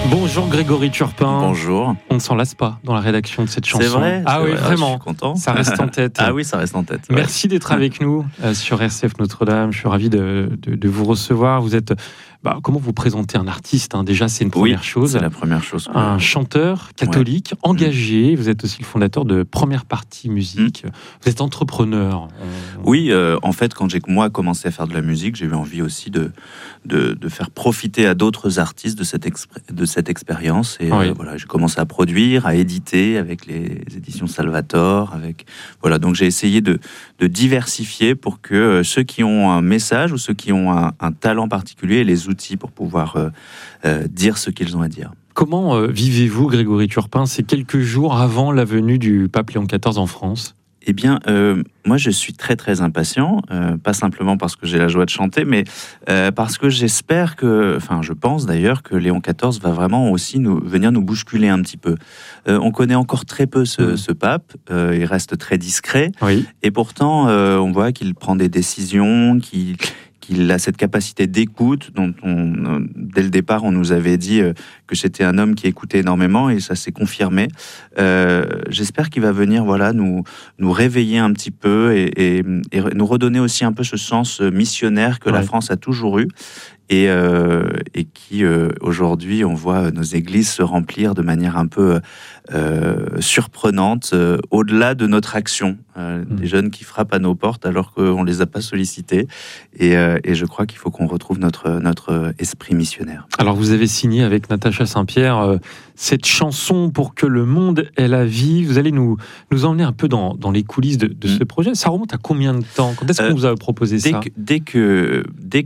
Bonjour Grégory Turpin. Bonjour. On ne s'en lasse pas dans la rédaction de cette chanson. C'est vrai. Ah oui, vraiment. Je suis content. Ça reste en tête. Ah oui, ça reste en tête. Ouais. Merci d'être avec nous sur RCF Notre-Dame. Je suis ravi de vous recevoir. Vous êtes, comment vous présentez un artiste, Déjà, c'est une première chose. C'est la première chose. Un chanteur catholique, engagé. Vous êtes aussi le fondateur de Première Partie Musique. Vous êtes entrepreneur. Oui, en fait, quand j'ai commencé à faire de la musique, j'ai eu envie aussi de faire profiter à d'autres artistes de cette expérience. Et voilà, j'ai commencé à produire, à éditer avec les éditions Salvator. Donc j'ai essayé de diversifier pour que ceux qui ont un message ou ceux qui ont un talent particulier aient les outils pour pouvoir dire ce qu'ils ont à dire. Comment vivez-vous, Grégory Turpin, ces quelques jours avant la venue du pape Léon XIV en France ? Eh bien, moi, je suis très, très impatient, pas simplement parce que j'ai la joie de chanter, mais parce que je pense d'ailleurs que Léon XIV va vraiment aussi venir nous bousculer un petit peu. On connaît encore très peu ce pape, il reste très discret, et pourtant, on voit qu'il prend des décisions, qu'il a cette capacité d'écoute dont dès le départ, on nous avait dit que c'était un homme qui écoutait énormément et ça s'est confirmé. J'espère qu'il va venir nous réveiller un petit peu et nous redonner aussi un peu ce sens missionnaire que la France a toujours eu et qui, aujourd'hui, on voit nos églises se remplir de manière un peu surprenante, au-delà de notre action. Des jeunes qui frappent à nos portes alors qu'on ne les a pas sollicités. Et je crois qu'il faut qu'on retrouve notre esprit missionnaire. Alors, vous avez signé avec Natacha Saint-Pierre cette chanson pour que le monde ait la vie. Vous allez nous emmener un peu dans les coulisses de ce projet. Ça remonte à combien de temps ? Quand est-ce qu'on vous a proposé ça ? Dès que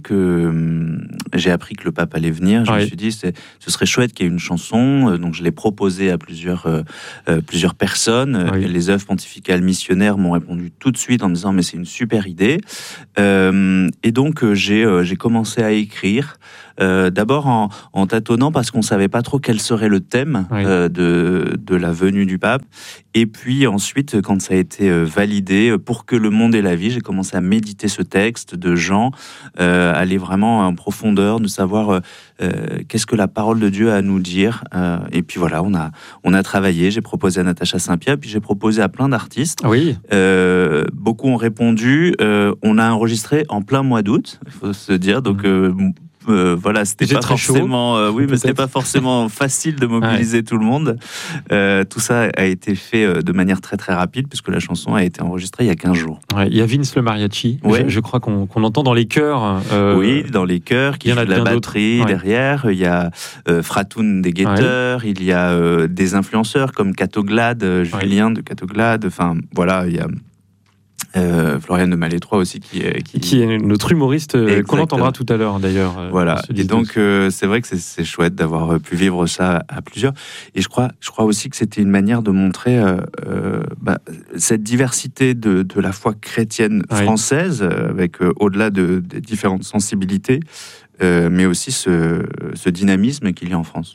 j'ai appris que le pape allait venir, je me suis dit ce serait chouette qu'il y ait une chanson. Donc je l'ai proposée à plusieurs personnes. Les œuvres pontificales missionnaires m'ont répondu tout de suite en me disant mais c'est une super idée. Et donc j'ai commencé à écrire. D'abord en tâtonnant parce qu'on ne savait pas trop quel serait le thème de la venue du pape. Et puis ensuite, quand ça a été validé, pour que le monde ait la vie, j'ai commencé à méditer ce texte de Jean, aller vraiment en profondeur, de savoir qu'est-ce que la parole de Dieu a à nous dire. Et puis voilà, on a travaillé, j'ai proposé à Natacha Saint-Pierre, puis j'ai proposé à plein d'artistes. Beaucoup ont répondu. On a enregistré en plein mois d'août, il faut se dire, donc... c'était pas forcément, mais c'était pas forcément facile de mobiliser tout le monde. Tout ça a été fait de manière très très rapide puisque la chanson a été enregistrée il y a 15 jours. Il y a Vince le mariachi, je crois qu'on entend dans les chœurs. Dans les chœurs, qui joue de la batterie derrière. Il y a Fratoun des guetteurs, il y a des influenceurs comme Catoglade, Julien de Catoglade. Enfin voilà, il y a Floriane de Malétroit aussi qui est notre humoriste qu'on entendra tout à l'heure d'ailleurs. Voilà. Et donc c'est vrai que c'est chouette d'avoir pu vivre ça à plusieurs. Et je crois aussi que c'était une manière de montrer cette diversité de la foi chrétienne française avec au-delà des différentes sensibilités. Mais aussi ce dynamisme qu'il y a en France.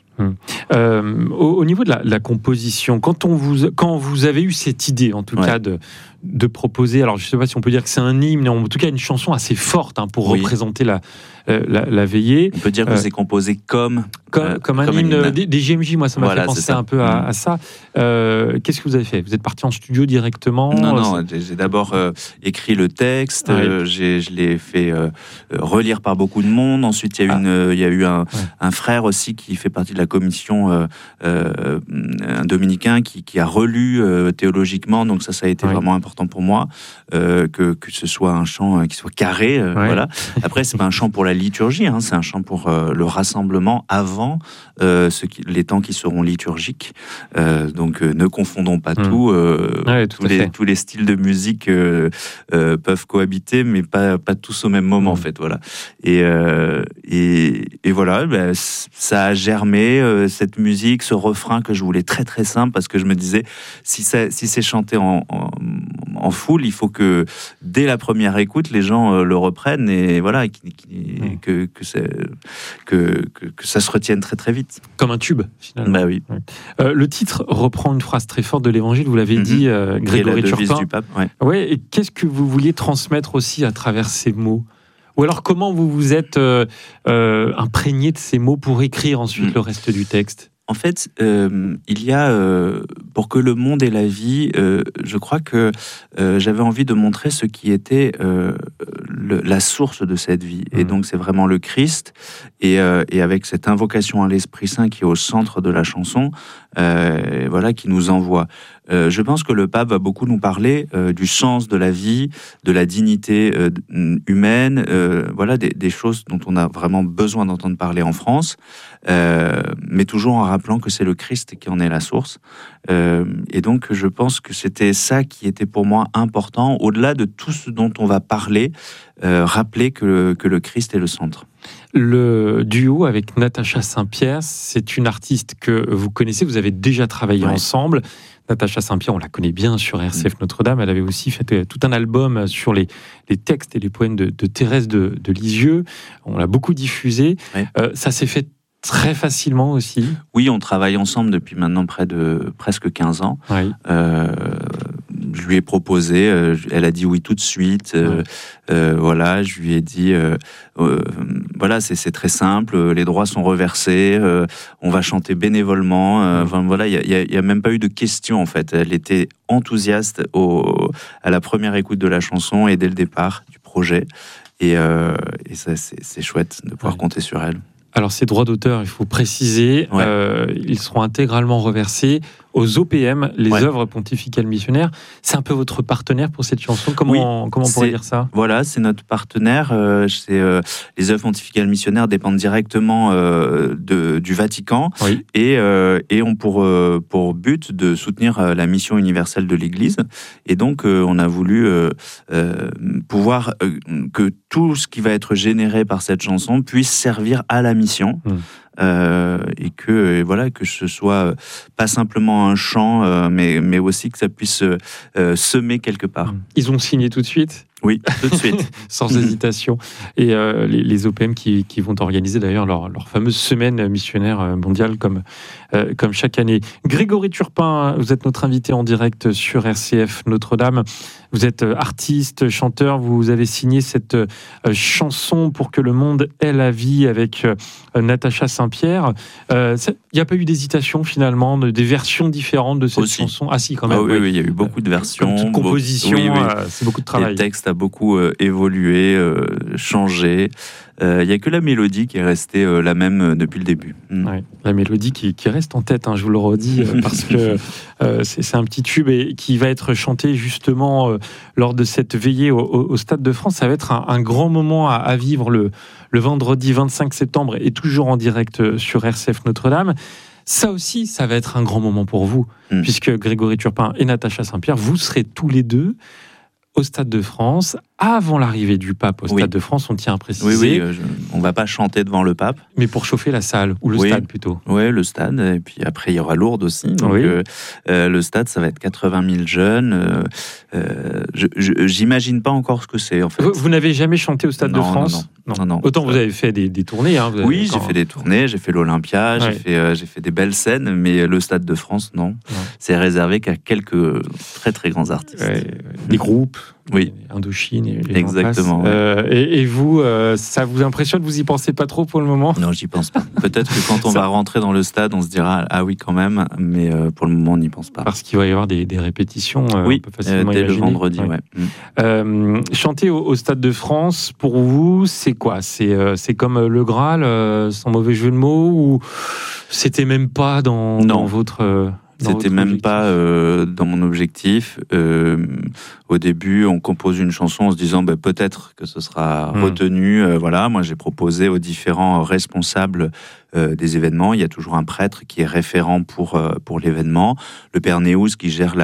Au niveau de la composition, quand vous avez eu cette idée, en tout cas, de proposer, alors je ne sais pas si on peut dire que c'est un hymne, mais en tout cas une chanson assez forte pour représenter la veillée. On peut dire que c'est composé comme un hymne des JMJ, moi ça m'a fait penser un peu à ça. Qu'est-ce que vous avez fait ? Vous êtes parti en studio directement ? Non, j'ai d'abord écrit le texte, je l'ai fait relire par beaucoup de monde. Ensuite, il y a eu un frère aussi qui fait partie de la commission, un dominicain qui a relu théologiquement, donc ça a été vraiment important pour moi, que ce soit un chant qui soit carré. Voilà. Après, c'est pas un chant pour la liturgie, c'est un chant pour le rassemblement avant les temps qui seront liturgiques. Donc ne confondons pas tout. Tous les styles de musique peuvent cohabiter, mais pas tous au même moment en fait. Voilà. Et voilà, ça a germé cette musique, ce refrain que je voulais très très simple parce que je me disais si c'est chanté en foule, il faut que dès la première écoute, les gens le reprennent et voilà, que ça se retienne très très vite. Comme un tube, finalement. Oui. Le titre reprend une phrase très forte de l'Évangile, vous l'avez dit, Grégory Turpin. Du pape, et qu'est-ce que vous vouliez transmettre aussi à travers ces mots ? Ou alors comment vous vous êtes imprégné de ces mots pour écrire ensuite le reste du texte? En fait, il y a, pour que le monde ait la vie, je crois que j'avais envie de montrer ce qui était la source de cette vie. Et donc, c'est vraiment le Christ. Et avec cette invocation à l'Esprit Saint qui est au centre de la chanson, voilà, qui nous envoie. Je pense que le pape va beaucoup nous parler du sens de la vie, de la dignité humaine, voilà, des choses dont on a vraiment besoin d'entendre parler en France, mais toujours en rappelant que c'est le Christ qui en est la source. Et donc, je pense que c'était ça qui était pour moi important, au-delà de tout ce dont on va parler, rappeler que le Christ est le centre. Le duo avec Natacha Saint-Pierre, c'est une artiste que vous connaissez, vous avez déjà travaillé ensemble. Natacha Saint-Pierre, on la connaît bien sur RCF Notre-Dame. Elle avait aussi fait tout un album sur les textes et les poèmes de Thérèse de Lisieux. On l'a beaucoup diffusé. Ça s'est fait très facilement aussi. Oui, on travaille ensemble depuis maintenant près de presque 15 ans. Oui. Je lui ai proposé, elle a dit oui tout de suite. Voilà, je lui ai dit, voilà, c'est très simple, les droits sont reversés, on va chanter bénévolement. Enfin voilà, il y a même pas eu de question en fait. Elle était enthousiaste à la première écoute de la chanson et dès le départ du projet. Et ça, c'est chouette de pouvoir compter sur elle. Alors, ces droits d'auteur, il faut préciser, ils seront intégralement reversés aux OPM, les œuvres pontificales missionnaires. C'est un peu votre partenaire pour cette chanson. Comment on pourrait dire ça ? Voilà, c'est notre partenaire. Les œuvres pontificales missionnaires dépendent directement du Vatican et ont pour but de soutenir la mission universelle de l'Église. Et donc, on a voulu pouvoir que tout ce qui va être généré par cette chanson puisse servir à la mission. Et que ce soit pas simplement un chant, mais aussi que ça puisse semer quelque part. Ils ont signé tout de suite ? Oui, tout de suite. Sans hésitation. Et les OPM qui vont organiser d'ailleurs leur fameuse semaine missionnaire mondiale comme chaque année. Grégory Turpin, vous êtes notre invité en direct sur RCF Notre-Dame. Vous êtes artiste, chanteur, vous avez signé cette chanson pour que le monde ait la vie avec Natacha Saint-Pierre. Il n'y a pas eu d'hésitation finalement, des versions différentes de cette chanson? Ah si, quand même. Oui, il y a eu beaucoup de versions. Comme toute composition, c'est beaucoup de travail. Le texte a beaucoup évolué, changé. Il n'y a que la mélodie qui est restée la même depuis le début. Ouais, la mélodie qui reste en tête, je vous le redis, parce que c'est un petit tube et qui va être chanté justement lors de cette veillée au Stade de France. Ça va être un grand moment à vivre le vendredi 25 septembre et toujours en direct sur RCF Notre-Dame. Ça aussi, ça va être un grand moment pour vous, puisque Grégory Turpin et Natacha Saint-Pierre, vous serez tous les deux au Stade de France, avant l'arrivée du pape au Stade de France, on tient à préciser. Oui, on ne va pas chanter devant le pape. Mais pour chauffer la salle, ou le stade plutôt. Oui, le stade, et puis après il y aura Lourdes aussi. Donc le stade, ça va être 80 000 jeunes. J'imagine pas encore ce que c'est en fait. Vous n'avez jamais chanté au Stade de France ? Non. Autant vous avez fait des tournées. Oui, j'ai fait des tournées, j'ai fait l'Olympia, j'ai fait des belles scènes, mais le Stade de France, non. C'est réservé qu'à quelques très très grands artistes. Des groupes. Oui, Indochine et exactement. Et vous, ça vous impressionne? Vous y pensez pas trop pour le moment? Non, j'y pense pas. Peut-être que quand on va rentrer dans le stade, on se dira ah oui quand même, mais pour le moment on n'y pense pas. Parce qu'il va y avoir des répétitions. Oui, on peut facilement dès imaginer. le vendredi. Ouais. Chanter au Stade de France, pour vous, c'est quoi? C'est comme le Graal, sans mauvais jeu de mots, ou c'était même pas dans votre C'était même pas dans mon objectif. Au début, on compose une chanson en se disant peut-être que ce sera retenu. Voilà, moi j'ai proposé aux différents responsables des événements. Il y a toujours un prêtre qui est référent pour l'événement. Le père Néouz qui gère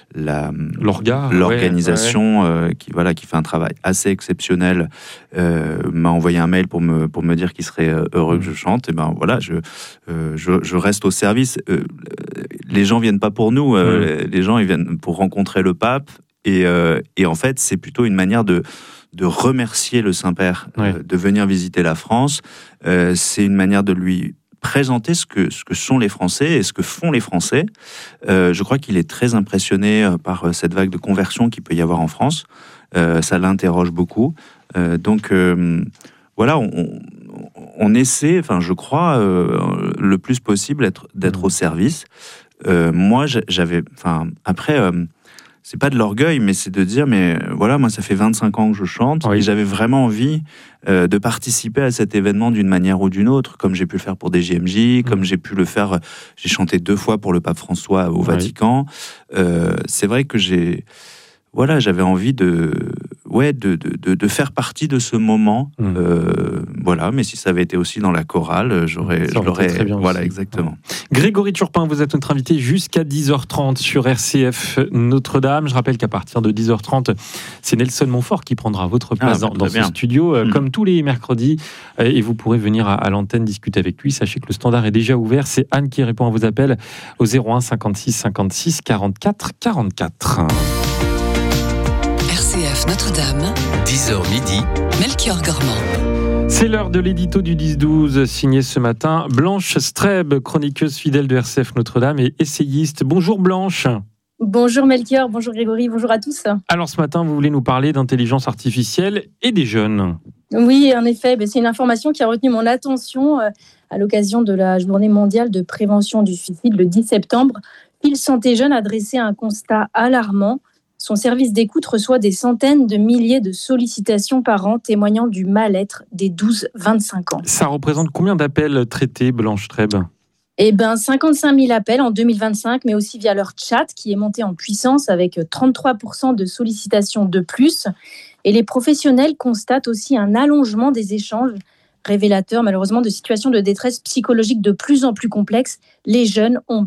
l'organisation, qui fait un travail assez exceptionnel, m'a envoyé un mail pour me dire qu'il serait heureux que je chante. Et voilà, je reste au service. Les gens viennent pas pour nous. Les gens ils viennent pour rencontrer le pape. Et en fait, c'est plutôt une manière de remercier le Saint-Père de venir visiter la France. C'est une manière de lui présenter ce que sont les Français et ce que font les Français. Je crois qu'il est très impressionné par cette vague de conversion qu'il peut y avoir en France. ça l'interroge beaucoup. Donc voilà, on essaie, enfin je crois, le plus possible d'être au service. Moi, après, c'est pas de l'orgueil, mais c'est de dire, mais voilà, moi ça fait 25 ans que je chante, et j'avais vraiment envie de participer à cet événement d'une manière ou d'une autre, comme j'ai pu le faire pour des JMJ, comme j'ai pu le faire, j'ai chanté 2 fois pour le pape François au Vatican. C'est vrai que j'avais envie de faire partie de ce moment. Voilà, mais si ça avait été aussi dans la chorale, je l'aurais très bien. Voilà, aussi. Exactement. Grégory Turpin, vous êtes notre invité jusqu'à 10h30 sur RCF Notre-Dame. Je rappelle qu'à partir de 10h30, c'est Nelson Montfort qui prendra votre place dans ce studio, comme tous les mercredis. Et vous pourrez venir à l'antenne discuter avec lui. Sachez que le standard est déjà ouvert. C'est Anne qui répond à vos appels au 01 56 56 44 44. RCF Notre-Dame, 10h midi, Melchior Gormand. C'est l'heure de l'édito du 10-12, signé ce matin Blanche Streb, chroniqueuse fidèle de RCF Notre-Dame et essayiste. Bonjour Blanche. Bonjour Melchior, bonjour Grégory, bonjour à tous. Alors ce matin, vous voulez nous parler d'intelligence artificielle et des jeunes. Oui, en effet, c'est une information qui a retenu mon attention à l'occasion de la Journée mondiale de prévention du suicide le 10 septembre. Pile Santé Jeunes a dressé un constat alarmant. Son service d'écoute reçoit des centaines de milliers de sollicitations par an témoignant du mal-être des 12-25 ans. Ça représente combien d'appels traités, Blanche Streb ? 55 000 appels en 2025, mais aussi via leur chat qui est monté en puissance avec 33% de sollicitations de plus. Et les professionnels constatent aussi un allongement des échanges, révélateur malheureusement de situations de détresse psychologique de plus en plus complexes. Les jeunes ont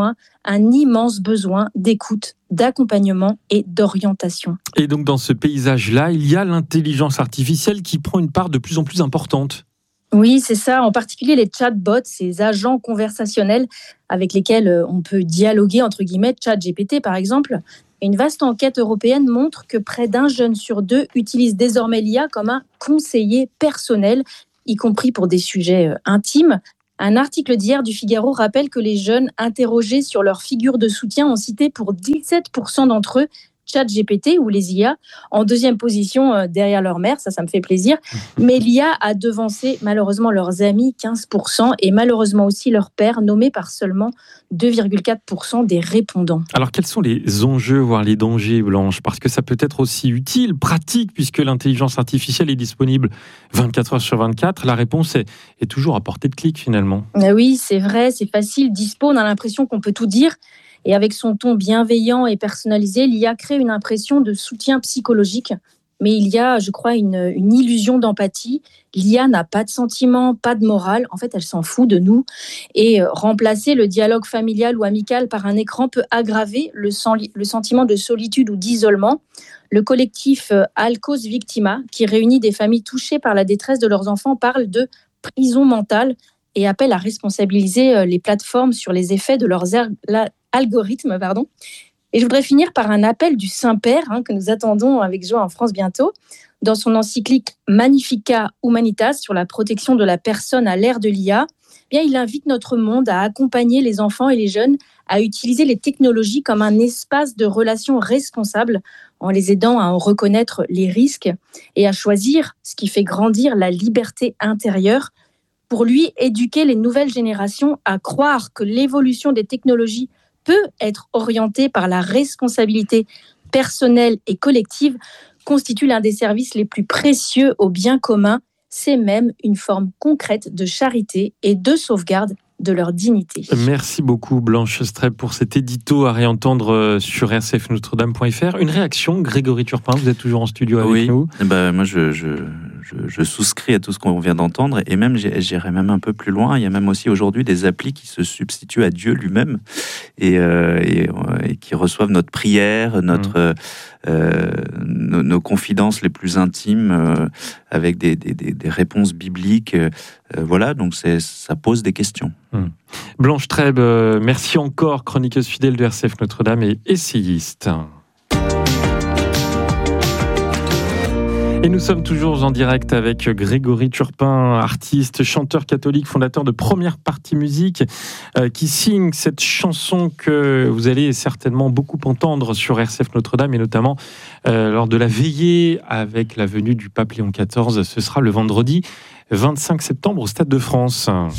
un immense besoin d'écoute, d'accompagnement et d'orientation. Et donc dans ce paysage-là, il y a l'intelligence artificielle qui prend une part de plus en plus importante. Oui, c'est ça, en particulier les chatbots, ces agents conversationnels avec lesquels on peut dialoguer, entre guillemets, ChatGPT par exemple. Une vaste enquête européenne montre que près d'1 jeune sur 2 utilise désormais l'IA comme un conseiller personnel, y compris pour des sujets intimes. Un article d'hier du Figaro rappelle que les jeunes interrogés sur leur figure de soutien ont cité pour 17% d'entre eux ChatGPT ou les IA en 2e position derrière leur mère, ça me fait plaisir. Mais l'IA a devancé malheureusement leurs amis, 15%, et malheureusement aussi leur père, nommé par seulement 2,4% des répondants. Alors quels sont les enjeux, voire les dangers, Blanche ? Parce que ça peut être aussi utile, pratique, puisque l'intelligence artificielle est disponible 24 heures sur 24. La réponse est toujours à portée de clic finalement. Oui, c'est vrai, c'est facile, dispo, on a l'impression qu'on peut tout dire. Et avec son ton bienveillant et personnalisé, l'IA crée une impression de soutien psychologique. Mais il y a, je crois, une illusion d'empathie. L'IA n'a pas de sentiment, pas de morale. En fait, elle s'en fout de nous. Et remplacer le dialogue familial ou amical par un écran peut aggraver le sentiment de solitude ou d'isolement. Le collectif Alcos Victima, qui réunit des familles touchées par la détresse de leurs enfants, parle de prison mentale et appelle à responsabiliser les plateformes sur les effets de leurs algorithmes. Et je voudrais finir par un appel du Saint-Père que nous attendons avec joie en France bientôt. Dans son encyclique Magnificat Humanitas sur la protection de la personne à l'ère de l'IA, il invite notre monde à accompagner les enfants et les jeunes à utiliser les technologies comme un espace de relations responsables en les aidant à en reconnaître les risques et à choisir ce qui fait grandir la liberté intérieure. Pour lui, éduquer les nouvelles générations à croire que l'évolution des technologies peut être orientée par la responsabilité personnelle et collective constitue l'un des services les plus précieux au bien commun. C'est même une forme concrète de charité et de sauvegarde de leur dignité. Merci beaucoup Blanche Streb pour cet édito à réentendre sur rcfnotredame.fr. Une réaction, Grégory Turpin, vous êtes toujours en studio avec nous. Moi je souscris à tout ce qu'on vient d'entendre et même j'irai même un peu plus loin. Il y a même aussi aujourd'hui des applis qui se substituent à Dieu lui-même et qui reçoivent notre prière, nos confidences les plus intimes avec des réponses bibliques. Voilà, donc ça pose des questions. Blanche Streb, merci encore, chroniqueuse fidèle de RCF Notre-Dame et essayiste. Et nous sommes toujours en direct avec Grégory Turpin, artiste, chanteur catholique, fondateur de Première Partie Musique, qui signe cette chanson que vous allez certainement beaucoup entendre sur RCF Notre-Dame, et notamment lors de la veillée avec la venue du pape Léon XIV. Ce sera le vendredi 25 septembre au Stade de France.